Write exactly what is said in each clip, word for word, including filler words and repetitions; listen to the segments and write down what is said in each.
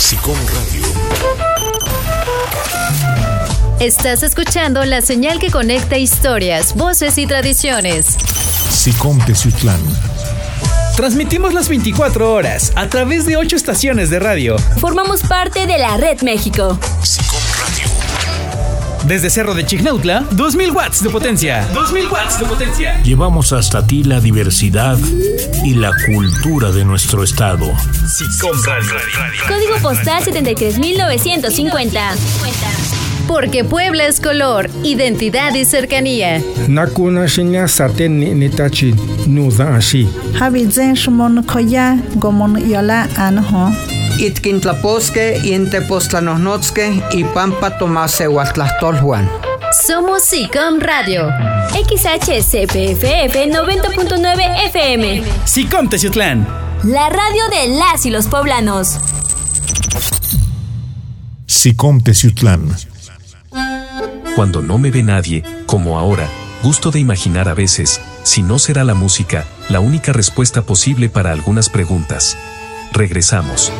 SICOM Radio. Estás escuchando la señal que conecta historias, voces y tradiciones. SICOM Teciutlán. Transmitimos las veinticuatro horas a través de ocho estaciones de radio. Formamos parte de la Red México. SICOM Radio. Desde Cerro de Chignautla, dos mil watts de potencia. dos mil watts de potencia. Llevamos hasta ti la diversidad y la cultura de nuestro estado. SICOM Radio. Código postal setenta y tres mil novecientos cincuenta. Porque Puebla es color, identidad y cercanía. Nakuna shinya saten ni nitachi nuda ashi. Habizen shumon koya gomon yola anho. Itkintlaposque, Intepostlanosnotzque y Pampa Tomase Huatlastolhuan. Somos SICOM Radio. X H C P F F noventa punto nueve F M. SICOM Teciutlán. La radio de las y los poblanos. SICOM Teciutlán. Cuando no me ve nadie, como ahora, gusto de imaginar a veces, si no será la música, la única respuesta posible para algunas preguntas. Regresamos.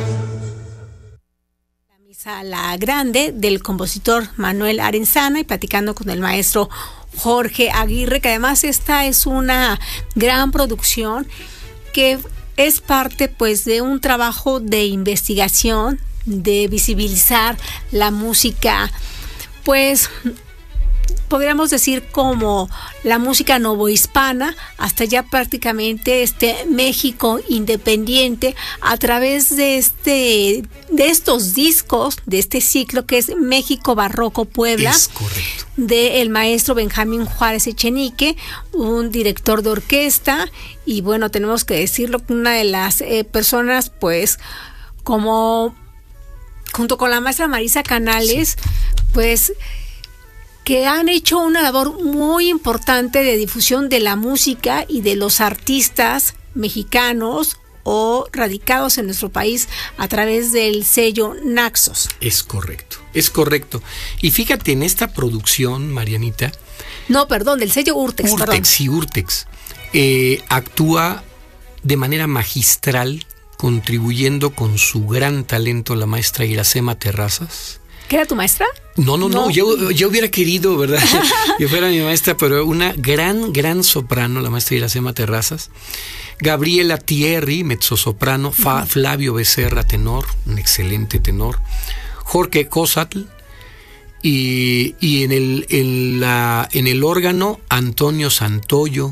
La misa La Grande del compositor Manuel Arenzana y platicando con el maestro Jorge Aguirre, que además esta es una gran producción que es parte pues de un trabajo de investigación, de visibilizar la música, pues podríamos decir como la música novohispana, hasta ya prácticamente este México independiente, a través de este de estos discos, de este ciclo que es México Barroco Puebla, es correcto, del maestro Benjamín Juárez Echenique, un director de orquesta, y bueno, tenemos que decirlo, una de las eh, personas pues como junto con la maestra Marisa Canales, sí, pues que han hecho una labor muy importante de difusión de la música y de los artistas mexicanos o radicados en nuestro país a través del sello Naxos. Es correcto, es correcto. Y fíjate, en esta producción, Marianita... No, perdón, del sello Urtex. Urtex, perdón. sí, Urtex. Eh, actúa de manera magistral, contribuyendo con su gran talento la maestra Iracema Terrazas. ¿Qué era tu maestra? No, no, no, no. Yo, yo hubiera querido, ¿verdad? que fuera mi maestra, pero una gran, gran soprano, la maestra Iracema Terrazas. Gabriela Thierry, mezzosoprano. Fa, Flavio Becerra, tenor, un excelente tenor. Jorge Cosatl. Y, y en, el, en, la, en el órgano, Antonio Santoyo.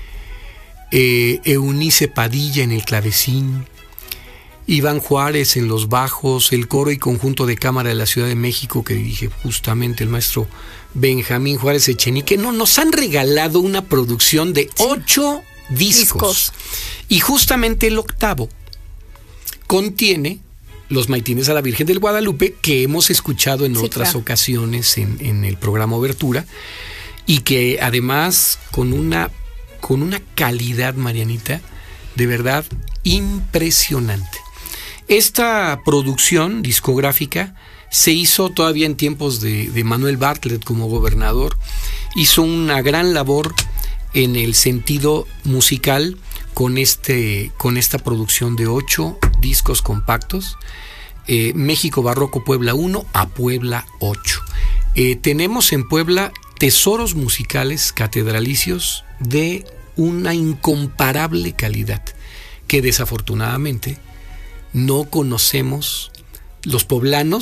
Eh, Eunice Padilla en el clavecín. Iván Juárez en los bajos, el coro y conjunto de cámara de la Ciudad de México que dirige justamente el maestro Benjamín Juárez Echenique. No, nos han regalado una producción de sí. ocho discos. discos. Y justamente el octavo contiene Los Maitines a la Virgen del Guadalupe, que hemos escuchado en sí, otras claro. ocasiones en, en el programa Obertura, y que además con una, con una calidad, Marianita, de verdad impresionante. Esta producción discográfica se hizo todavía en tiempos de, de Manuel Bartlett como gobernador. Hizo una gran labor en el sentido musical con, este, con esta producción de ocho discos compactos. Eh, México Barroco Puebla uno a Puebla ocho. Eh, tenemos en Puebla tesoros musicales catedralicios de una incomparable calidad, que desafortunadamente no conocemos los poblanos.